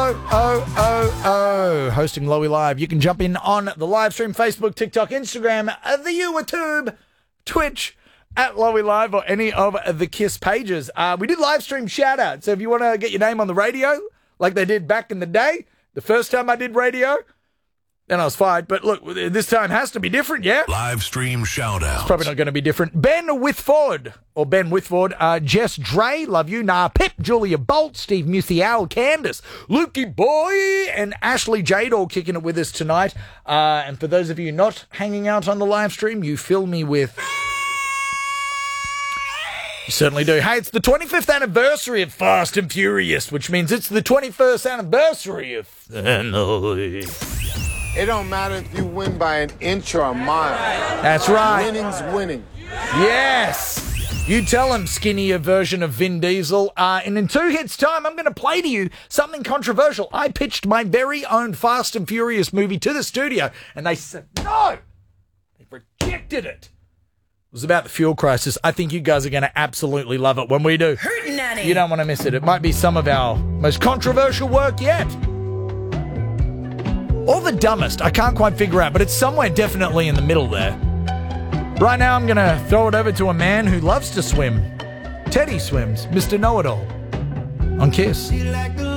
hosting Lowy Live. You can jump in on the live stream, Facebook, TikTok, Instagram, the YouTube, Twitch, at Lowy Live, or any of the KISS pages. We did live stream shout out, so if you want to get your name on the radio, like they did back in the day, the first time I did radio, then I was fired. But look, this time has to be different, yeah? Live stream shout out. It's probably not going to be different. Ben Whitford, Jess Dre, love you. Nah, Pip, Julia Bolt, Steve Musial, Candace, Lukey Boy, and Ashley Jade all kicking it with us tonight. And for those of you not hanging out on the live stream, you fill me with... You certainly do. Hey, it's the 25th anniversary of Fast and Furious, which means it's the 21st anniversary of... It don't matter if you win by an inch or a mile. That's right. Winning's winning. Yes. You tell him, skinnier version of Vin Diesel. And in 2 hits' time, I'm going to play to you something controversial. I pitched my very own Fast and Furious movie to the studio, and they said no. They rejected it. It was about the fuel crisis. I think you guys are going to absolutely love it when we do. Hootenanny. You don't want to miss it. It might be some of our most controversial work yet. Or the dumbest. I can't quite figure out, but it's somewhere definitely in the middle there. Right now, I'm going to throw it over to a man who loves to swim. Teddy Swims, Mr. Know-It-All, on KISS.